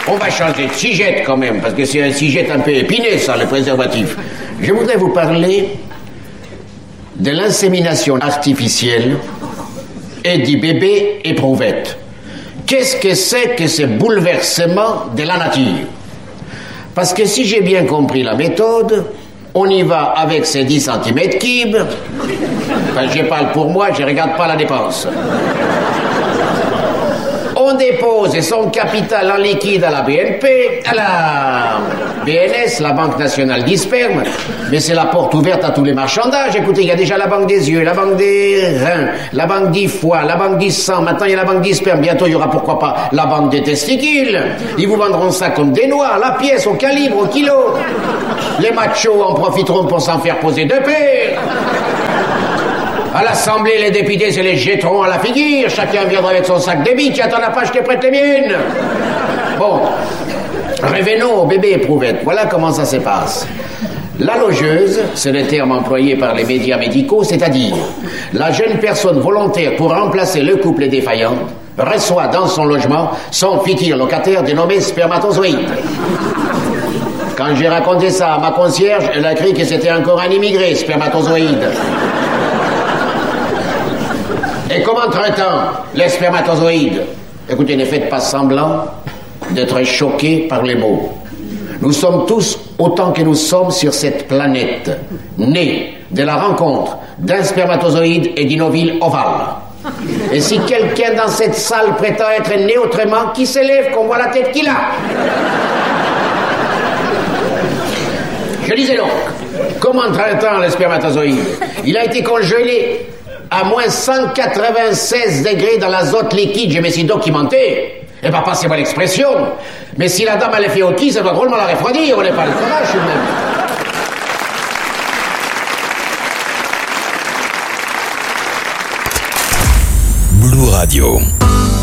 On va changer de sujet quand même, parce que c'est un sujet un peu épineux, ça, le préservatif. Je voudrais vous parler de l'insémination artificielle et du bébé éprouvette. Qu'est-ce que c'est que ce bouleversement de la nature? Parce que si j'ai bien compris la méthode, on y va avec ses 10 cm3. Enfin, je parle pour moi, je ne regarde pas la dépense. On dépose son capital en liquide à la BNP, à la BNS, la Banque Nationale du Sperme, mais c'est la porte ouverte à tous les marchandages. Écoutez, il y a déjà la banque des yeux, la banque des reins, la banque du foie, la banque du sang, maintenant il y a la banque du sperme, bientôt il y aura pourquoi pas la banque des testicules. Ils vous vendront ça comme des noix, la pièce, au calibre, au kilo. Les machos en profiteront pour s'en faire poser 2 paires. À l'Assemblée, les députés se les jetteront à la figure. Chacun viendra avec son sac de billes. Tiens, t'en as pas, je te prête les miennes. Bon, revenons au bébé éprouvette. Voilà comment ça se passe. La logeuse, c'est le terme employé par les médias médicaux, c'est-à-dire la jeune personne volontaire pour remplacer le couple défaillant reçoit dans son logement son futur locataire dénommé spermatozoïde. Quand j'ai raconté ça à ma concierge, elle a cru que c'était encore un immigré, spermatozoïde. Et comment traite-t-on les spermatozoïdes? Écoutez, ne faites pas semblant d'être choqués par les mots. Nous sommes tous, autant que nous sommes sur cette planète, nés de la rencontre d'un spermatozoïde et d'une ovule ovale. Et si quelqu'un dans cette salle prétend être né autrement, qui s'élève, qu'on voit la tête qu'il a. Je disais donc, comment traite-t-on les spermatozoïdes? Il a été congelé à moins 196 degrés dans l'azote liquide, je me suis documenté. Eh ben, passez-moi l'expression. Mais si la dame a l'effet hockey, ça doit drôlement la refroidir. On n'est pas le fromage, tout de même. Blue Radio.